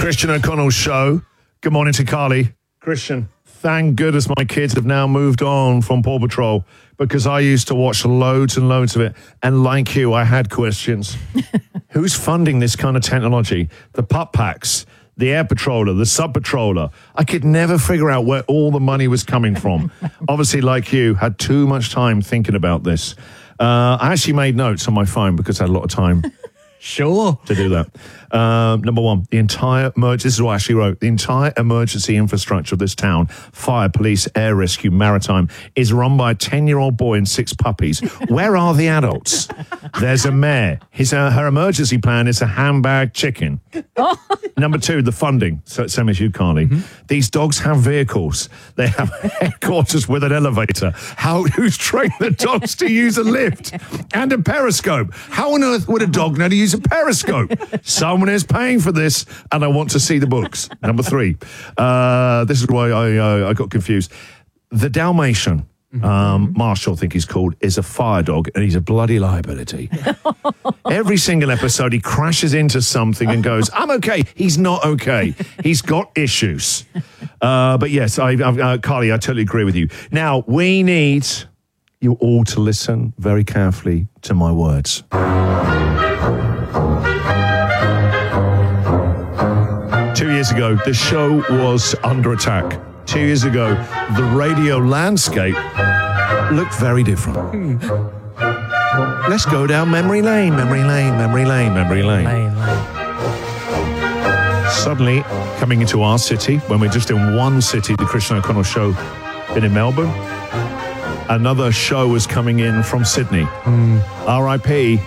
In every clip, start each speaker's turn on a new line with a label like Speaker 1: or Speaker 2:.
Speaker 1: Christian O'Connell Show. Good morning to Carly. Christian, thank goodness my kids have now moved on from Paw Patrol because I used to watch loads and loads of it. And like you, I had questions. Who's funding this kind of technology? The pup packs, the air patroller, the sub patroller. I could never figure out where all the money was coming from. Obviously, like you, had too much time thinking about this. I actually made notes on my phone because I had a lot of time.
Speaker 2: Sure.
Speaker 1: To do that. Number one, this is what I actually wrote. The entire emergency infrastructure of this town, fire, police, air rescue, maritime, is run by a 10-year-old boy and 6 puppies. Where are the adults? There's a mayor. Her emergency plan is a handbag chicken. Number 2, the funding. So same as you, Carly. Mm-hmm. These dogs have vehicles. They have headquarters with an elevator. Who's trained the dogs to use a lift and a periscope? How on earth would a dog know to use a periscope? Someone is paying for this, and I want to see the books. Number 3. This is why I got confused. The Dalmatian, Marshall, I think he's called, is a fire dog, and he's a bloody liability. Every single episode, he crashes into something and goes, I'm okay. He's not okay. He's got issues. But yes, Carly, I totally agree with you. Now, we need you all to listen very carefully to my words. 2 years ago, the show was under attack. 2 years ago, the radio landscape looked very different. Let's go down memory lane, memory lane, memory lane, memory lane. Suddenly, coming into our city, when we're just in one city, the Christian O'Connell Show, been in Melbourne. Another show was coming in from Sydney. R.I.P.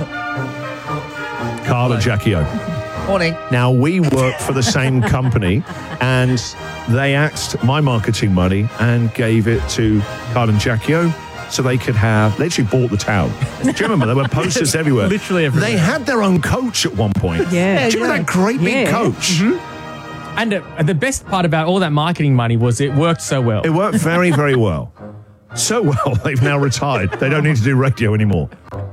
Speaker 1: Carl and Jackie O.
Speaker 3: Morning.
Speaker 1: Now, we work for the same company, and they axed my marketing money and gave it to Carl and Jackie O so they could have, they actually bought the town. Do you remember? There were posters everywhere.
Speaker 2: Literally everywhere.
Speaker 1: They had their own coach at one point.
Speaker 2: Yeah.
Speaker 1: Do you remember that great big coach?
Speaker 2: Mm-hmm. And the best part about all that marketing money was it worked so well.
Speaker 1: It worked very, very well. So well, they've now retired. They don't need to do radio anymore.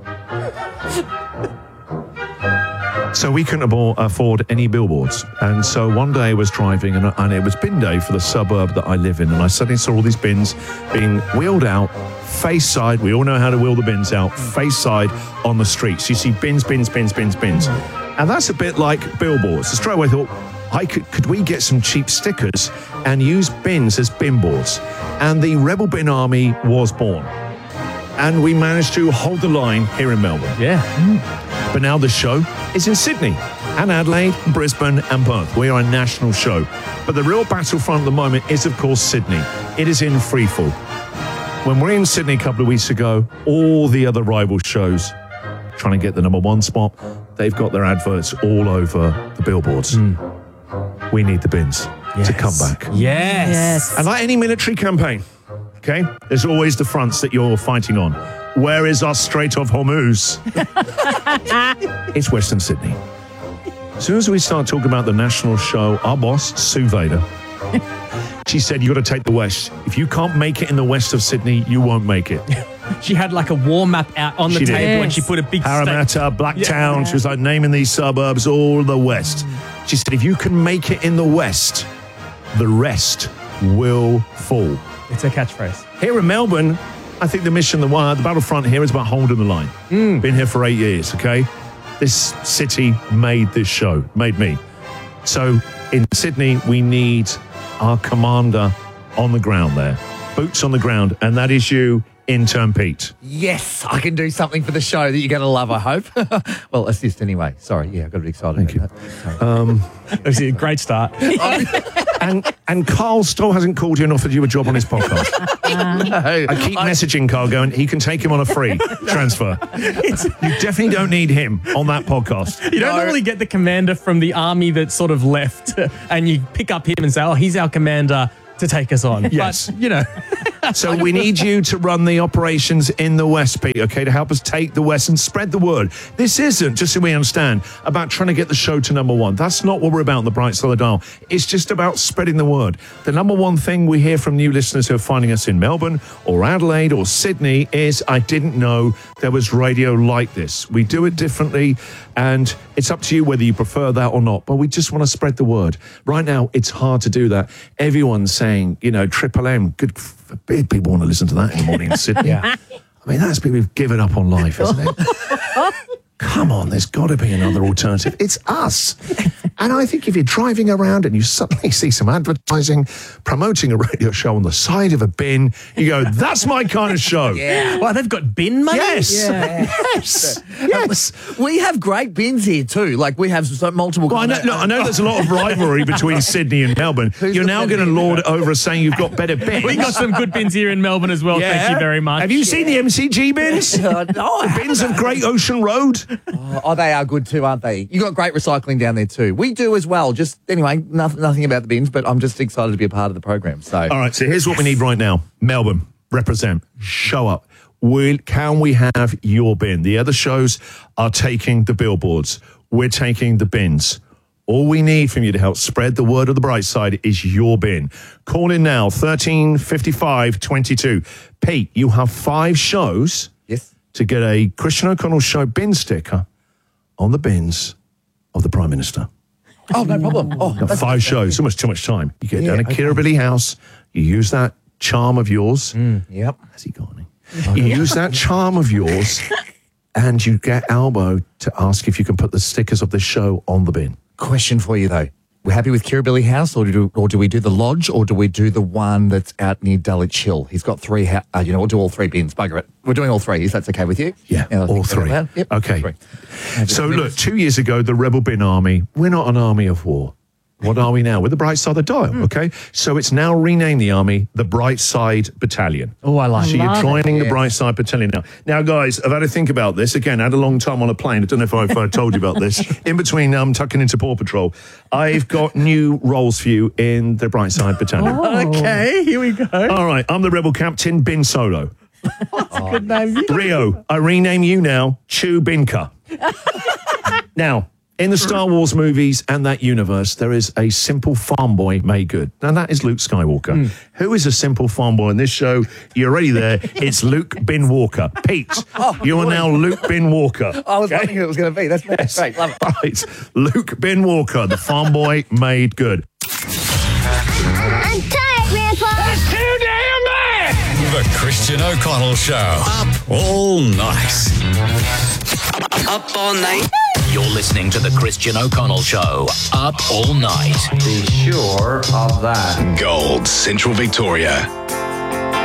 Speaker 1: So we couldn't afford any billboards. And so one day I was driving and it was bin day for the suburb that I live in. And I suddenly saw all these bins being wheeled out, face side. We all know how to wheel the bins out, face side on the streets. You see bins, bins, bins, bins, bins. And that's a bit like billboards. So straight away I thought, could we get some cheap stickers and use bins as bin boards? And the Rebel Bin Army was born. And we managed to hold the line here in Melbourne.
Speaker 2: Yeah.
Speaker 1: But now the show is in Sydney and Adelaide, Brisbane and Perth. We are a national show. But the real battlefront at the moment is, of course, Sydney. It is in freefall. When we were in Sydney a couple of weeks ago, all the other rival shows trying to get the number 1 spot, they've got their adverts all over the billboards. We need the bins to come back.
Speaker 2: Yes.
Speaker 1: And like any military campaign, okay, there's always the fronts that you're fighting on. Where is our Strait of Hormuz? It's Western Sydney. As soon as we start talking about the national show, our boss, Sue Vader, she said, you got to take the West. If you can't make it in the west of Sydney, you won't make it.
Speaker 2: She had like a war map out on the table and she put a big
Speaker 1: Parramatta, Blacktown. She was like naming these suburbs, all the west. She said, if you can make it in the west, the rest will fall.
Speaker 2: It's a catchphrase.
Speaker 1: Here in Melbourne, I think the mission, the battlefront here is about holding the line. Been here for 8 years, okay? This city made this show, made me. So in Sydney, we need our commander on the ground there. Boots on the ground, and that is you, intern Pete.
Speaker 3: Yes, I can do something for the show that you're going to love, I hope. Well, assist anyway. Sorry, yeah, I got a bit excited.
Speaker 1: Thank you.
Speaker 2: That was a great start.
Speaker 1: And Carl still hasn't called you and offered you a job on his podcast.
Speaker 3: No,
Speaker 1: I keep messaging Carl going, he can take him on a free transfer. You definitely don't need him on that podcast.
Speaker 2: You don't normally get the commander from the army that sort of left and you pick up him and say, oh, he's our commander to take us on.
Speaker 1: Yes.
Speaker 2: But,
Speaker 1: So we need you to run the operations in the West, Pete, okay, to help us take the West and spread the word. This isn't, just so we understand, about trying to get the show to number one. That's not what we're about on the Bright Side of the Dial. It's just about spreading the word. The number one thing we hear from new listeners who are finding us in Melbourne or Adelaide or Sydney is, I didn't know there was radio like this. We do it differently, and it's up to you whether you prefer that or not, but we just want to spread the word. Right now, it's hard to do that. Everyone's saying, Triple M, good forbid people want to listen to that in the morning in Sydney. I mean, that's people who've given up on life, isn't it? Come on, there's got to be another alternative. It's us. And I think if you're driving around and you suddenly see some advertising promoting a radio show on the side of a bin, you go, that's my kind of show.
Speaker 3: Yeah.
Speaker 2: Well, they've got bin money?
Speaker 1: Yes.
Speaker 3: Yeah.
Speaker 1: Yes.
Speaker 3: We have great bins here too. Like we have multiple.
Speaker 1: Well, I know there's a lot of rivalry between Sydney and Melbourne. You're now going to lord it over us saying you've got better bins.
Speaker 2: We got some good bins here in Melbourne as well.
Speaker 1: Yeah.
Speaker 2: Thank you very much.
Speaker 1: Have you seen the MCG bins?
Speaker 3: No,
Speaker 1: The bins of Great Ocean Road?
Speaker 3: Oh, they are good too, aren't they? You got great recycling down there too. We do as well. Just anyway, nothing about the bins, but I'm just excited to be a part of the program. So,
Speaker 1: All right, so here's what we need right now. Melbourne, represent, show up. Can we have your bin? The other shows are taking the billboards. We're taking the bins. All we need from you to help spread the word of the Bright Side is your bin. Call in now, 1355 22. Pete, you have 5 shows
Speaker 3: yes.
Speaker 1: to get a Christian O'Connell Show bin sticker on the bins of the Prime Minister.
Speaker 3: Oh, no problem. Oh,
Speaker 1: Got 5 shows, so much too much time. You get down at
Speaker 3: okay.
Speaker 1: Kirribilli House, you use that charm of yours.
Speaker 3: yep.
Speaker 1: Has he got any? You use that charm of yours and you get Albo to ask if you can put the stickers of the show on the bin.
Speaker 3: Question for you though. We're happy with Kirribilli House, or do we do the Lodge, or do we do the one that's out near Dulwich Hill? He's got 3. We'll do all 3 bins. Bugger it. We're doing all 3. If that's okay with you?
Speaker 1: Yeah,
Speaker 3: I
Speaker 1: all
Speaker 3: think that's
Speaker 1: 3.
Speaker 3: allowed. Yep.
Speaker 1: Okay.
Speaker 3: 3.
Speaker 1: So look, 2 years ago, the Rebel Bin Army, we're not an army of war. What are we now? We're the Bright Side of the Dial, okay? So it's now renamed the Army the Bright Side Battalion.
Speaker 2: Oh, I like
Speaker 1: So
Speaker 2: it.
Speaker 1: you're joining the Bright Side Battalion now. Now, guys, I've had to think about this. Again, I had a long time on a plane. I don't know if I told you about this. In between tucking into Paw Patrol, I've got new roles for you in the Bright Side Battalion.
Speaker 2: Okay, here we go.
Speaker 1: All right, I'm the Rebel Captain, Bin Solo.
Speaker 2: Good name.
Speaker 1: Rio, I rename you now Chewbinka. Now, in the Star Wars movies and that universe, there is a simple farm boy made good. Now, that is Luke Skywalker. Who is a simple farm boy in this show? You're already there. It's Luke Bin Walker. Pete, you are now Luke Bin Walker.
Speaker 3: I was wondering who it was going to be. That's great. Love it.
Speaker 1: Right. Luke Bin Walker, the farm boy made good.
Speaker 4: I'm tired, Grandpa.
Speaker 5: That's too damn bad! The Christian O'Connell Show. Up all night.
Speaker 6: Up all night. You're listening to the Christian O'Connell Show. Up all night.
Speaker 7: Be sure of that.
Speaker 5: Gold, Central Victoria.